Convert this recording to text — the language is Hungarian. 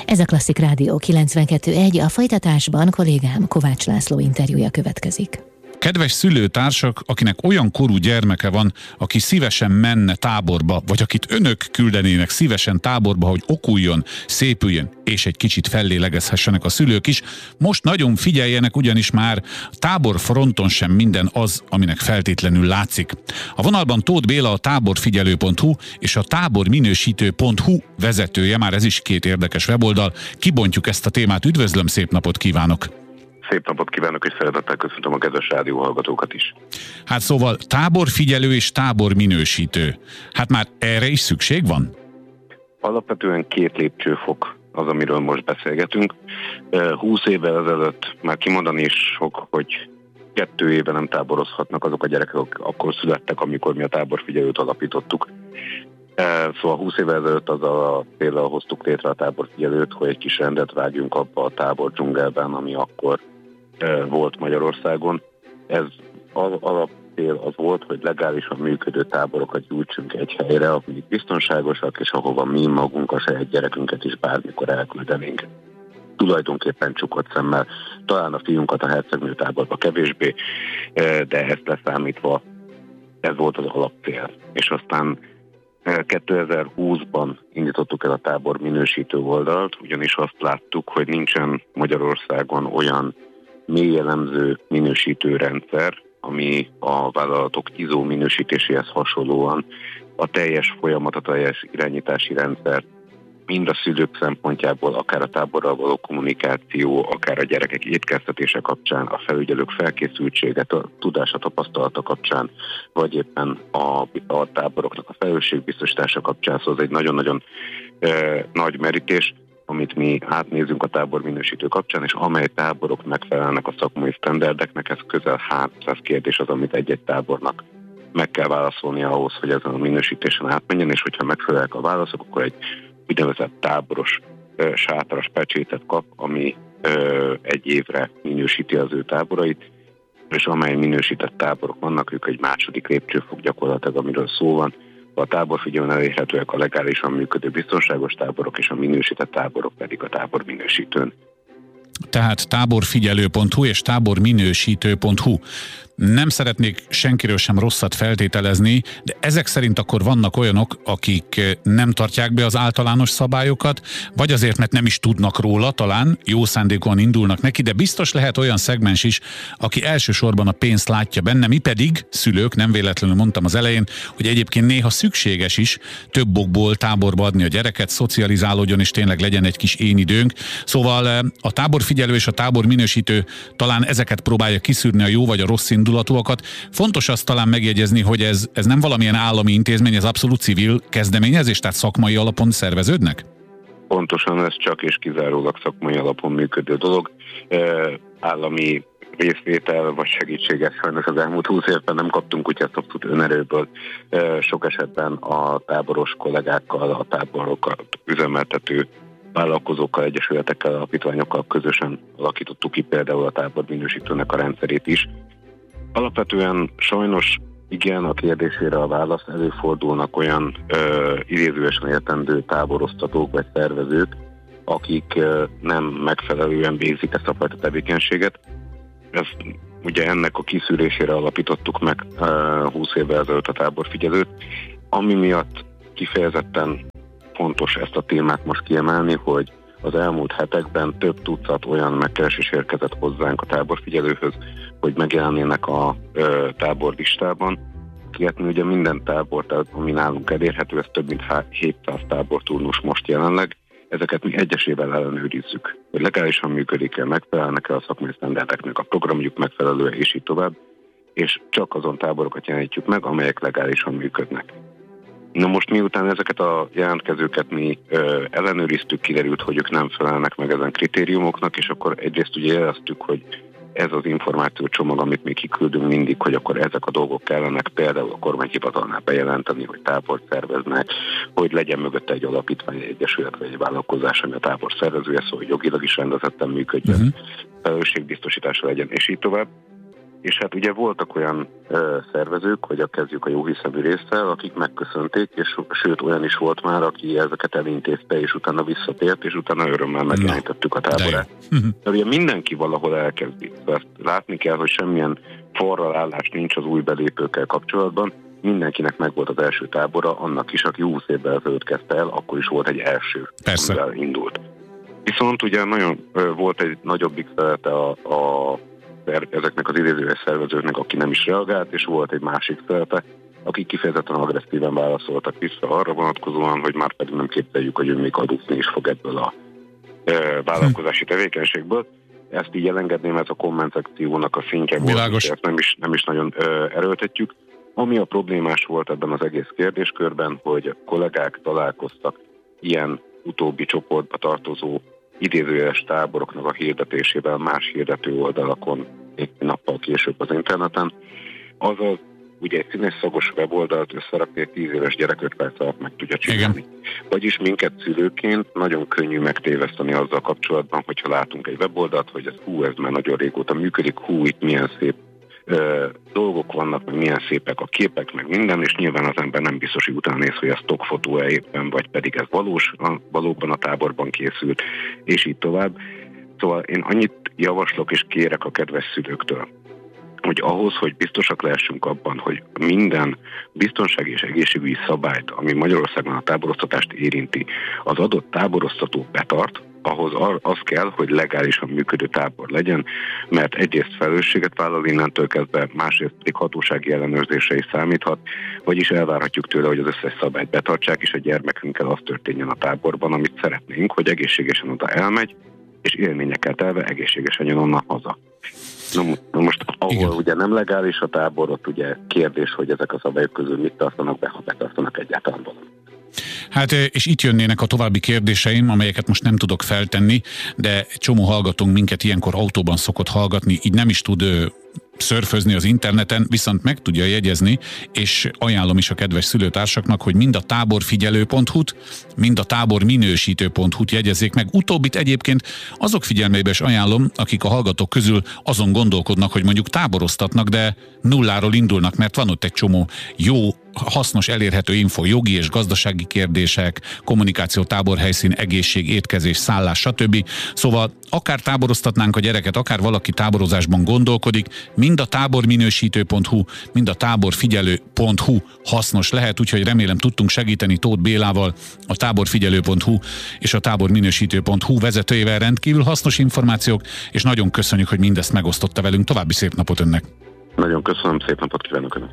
Ez a Klasszik Rádió 92.1, a folytatásban kollégám Kovács László interjúja következik. Kedves szülőtársak, akinek olyan korú gyermeke van, aki szívesen menne táborba, vagy akit önök küldenének szívesen táborba, hogy okuljon, szépüljön, és egy kicsit fellélegezhessenek a szülők is, most nagyon figyeljenek, ugyanis már a táborfronton sem minden az, aminek feltétlenül látszik. A vonalban Tóth Béla, a táborfigyelő.hu és a táborminősítő.hu vezetője, már ez is két érdekes weboldal. Kibontjuk ezt a témát, üdvözlöm, szép napot kívánok! Szép napot kívánok, és szeretettel köszöntöm a kedves rádióhallgatókat is. Hát szóval táborfigyelő és táborminősítő. Hát már erre is szükség van? Alapvetően két lépcsőfok az, amiről most beszélgetünk. 20 évvel ezelőtt már kimondani is sok, hogy 2 éve nem táborozhatnak azok a gyerekek, akik akkor születtek, amikor mi a táborfigyelőt alapítottuk. Szóval 20 évvel ezelőtt azzal a céllal hoztuk létre a táborfigyelőt, hogy egy kis rendet vágjunk abba a tábor dzsungelben, ami akkor volt Magyarországon. Ez alapcél az volt, hogy legálisan működő táborokat gyújtsunk egy helyre, amik biztonságosak, és ahova mi magunk a saját gyerekünket is bármikor elküldenénk. Tulajdonképpen csukott szemmel, talán a fiunkat a hercegnő táborba kevésbé, de ezt leszámítva ez volt az alapcél. És aztán 2020-ban indítottuk el a tábor minősítő oldalt, ugyanis azt láttuk, hogy nincsen Magyarországon olyan mély elemző minősítő rendszer, ami a vállalatok ISO minősítéséhez hasonlóan a teljes folyamat, a teljes irányítási rendszer, mind a szülők szempontjából, akár a táborral való kommunikáció, akár a gyerekek étkeztetése kapcsán, a felügyelők felkészültsége, a tudása, tapasztalata kapcsán, vagy éppen a táboroknak a felelősségbiztosítása kapcsán. Szóval ez egy nagyon-nagyon nagy merítés, amit mi átnézünk a táborminősítő kapcsán, és amely táborok megfelelnek a szakmai sztenderdeknek, ez közel 300 kérdés az, amit egy-egy tábornak meg kell válaszolnia ahhoz, hogy ezen a minősítésen átmenjen, és hogyha megfelelnek a válaszok, akkor egy úgynevezett táboros sátras pecsétet kap, ami 1 évre minősíti az ő táborait, és amely minősített táborok vannak, ők egy második lépcsőfok gyakorlatilag, amiről szó van. A táborfigyelőn elérhetőek a legálisan működő biztonságos táborok, és a minősített táborok pedig a táborminősítőn. Tehát táborfigyelő.hu és táborminősítő.hu. Nem szeretnék senkiről sem rosszat feltételezni, de ezek szerint akkor vannak olyanok, akik nem tartják be az általános szabályokat, vagy azért, mert nem is tudnak róla, talán jó szándékon indulnak neki, de biztos lehet olyan szegmens is, aki elsősorban a pénzt látja benne, mi pedig, szülők, nem véletlenül mondtam az elején, hogy egyébként néha szükséges is több okból táborba adni a gyereket, szocializálódjon, és tényleg legyen egy kis én időnk. Szóval a táborfigyelő és a táborminősítő talán ezeket próbálja kiszűrni, a jó vagy a rossz indulatúakat. Fontos azt talán megjegyezni, hogy ez nem valamilyen állami intézmény, ez abszolút civil kezdeményezés, tehát szakmai alapon szerveződnek? Pontosan, ez csak és kizárólag szakmai alapon működő dolog. Állami részvétel vagy segítséget sajnos az elmúlt 20 évben nem kaptunk, úgyhogy ezt abszolút önerőből sok esetben a táboros kollégákkal, a táborokat üzemeltető vállalkozókkal, egyesületekkel, alapítványokkal közösen alakítottuk ki például a táborminősítőnek a rendszerét is. Alapvetően sajnos igen, a kérdésére a válasz, előfordulnak olyan idézőesen értendő táboroztatók vagy szervezők, akik nem megfelelően végzik ezt a fajta tevékenységet. Ugye ennek a kiszűrésére alapítottuk meg 20 évvel ezelőtt a táborfigyelőt, ami miatt kifejezetten fontos ezt a témát most kiemelni, hogy az elmúlt hetekben több tucat olyan megkeresés érkezett hozzánk a táborfigyelőhöz, hogy megjelennének a táborlistában. Kihetni ugye minden tábor, ami nálunk elérhető, ez több mint 700 táborturnus most jelenleg. Ezeket mi egyesével ellenőrizzük, hogy legálisan működik-e, megfelelnek-e a szakmai sztenderdeknek, a programjuk megfelelően, és így tovább, és csak azon táborokat jelenítjük meg, amelyek legálisan működnek. Na most miután ezeket a jelentkezőket mi ellenőriztük, kiderült, hogy ők nem felelnek meg ezen kritériumoknak, és akkor egyrészt ugye jeleztük, hogy ez az információcsomag, amit mi kiküldünk mindig, hogy akkor ezek a dolgok kellenek, például a kormányhivatalnál bejelenteni, hogy tábort szerveznek, hogy legyen mögötte egy alapítvány, egy egyesület vagy egy vállalkozás, ami a tábor szervezője, szóval jogilag is rendezetten működjön, felelősségbiztosítása legyen, és így tovább. És hát ugye voltak olyan szervezők, hogy kezdjük a jóhiszemű résszel, akik megköszönték, és sőt olyan is volt már, aki ezeket elintézte, és utána visszatért, és utána örömmel megjelenítettük a táborát. De ugye mindenki valahol elkezdi. Ezt látni kell, hogy semmilyen forral állás nincs az új belépőkkel kapcsolatban. Mindenkinek megvolt az első tábora, annak is, aki 20 évvel ezelőtt kezdte el, akkor is volt egy első, amivel indult. Viszont ugye nagyon volt egy nagyobbik felete ezeknek az idézőes szervezőknek, aki nem is reagált, és volt egy másik felete, akik kifejezetten agresszíven válaszoltak vissza arra vonatkozóan, hogy már pedig nem képzeljük, hogy ő még adózni is fog ebből a vállalkozási tevékenységből. Ezt így elengedném, ez a komment szekciónak a szintje volt, és ezt nem is nagyon erőltetjük. Ami a problémás volt ebben az egész kérdéskörben, hogy a kollégák találkoztak ilyen utóbbi csoportba tartozó idézőjeles táboroknak a hirdetésével más hirdető oldalakon egy nappal később az interneten. Azaz, ugye egy színes szagos weboldalt összerakni, egy 10 éves gyerek 5 perc alatt meg tudja csinálni. Igen. Vagyis minket szülőként nagyon könnyű megtéveszteni azzal kapcsolatban, hogyha látunk egy weboldalt, hogy ez már nagyon régóta működik, itt milyen szép dolgok vannak, meg milyen szépek a képek, meg minden, és nyilván az ember nem biztos, hogy utána néz, hogy ez stockfotó-e éppen, vagy pedig ez valóban a táborban készült, és így tovább. Szóval én annyit javaslok és kérek a kedves szülőktől, hogy ahhoz, hogy biztosak lehessünk abban, hogy minden biztonsági és egészségügyi szabályt, ami Magyarországon a táboroztatást érinti, az adott táboroztató betart, ahhoz az kell, hogy legálisan működő tábor legyen, mert egyrészt felelősséget vállal innentől kezdve, másrészt pedig hatósági ellenőrzésre is számíthat, vagyis elvárhatjuk tőle, hogy az összes szabályt betartsák, és a gyermekünkkel az történjen a táborban, amit szeretnénk, hogy egészségesen oda elmegy, és élményekkel telve egészségesen jön onnan haza. Na most, ahol igen, ugye nem legális a tábor, ott ugye kérdés, hogy ezek a szabályok közül mit tartanak be, ha betartanak egyáltalán valamit. Hát és itt jönnének a további kérdéseim, amelyeket most nem tudok feltenni, de egy csomó hallgatónk minket ilyenkor autóban szokott hallgatni, így nem is tud szörfözni az interneten, viszont meg tudja jegyezni, és ajánlom is a kedves szülőtársaknak, hogy mind a táborfigyelő.hu-t, mind a táborminősítő.hu-t jegyezzék meg. Utóbbit egyébként azok figyelmébe is ajánlom, akik a hallgatók közül azon gondolkodnak, hogy mondjuk táboroztatnak, de nulláról indulnak, mert van ott egy csomó jó, hasznos, elérhető info, jogi és gazdasági kérdések, kommunikáció, táborhelyszín, egészség, étkezés, szállás, stb. Szóval akár táboroztatnánk a gyereket, akár valaki táborozásban gondolkodik, mind a táborminősítő.hu, mind a táborfigyelő.hu hasznos lehet, úgyhogy remélem tudtunk segíteni Tóth Bélával, a táborfigyelő.hu és a táborminősítő.hu vezetőjével. Rendkívül hasznos információk, és nagyon köszönjük, hogy mindezt megosztotta velünk. További szép napot önnek! Nagyon köszönöm, szép napot kívánok önnek!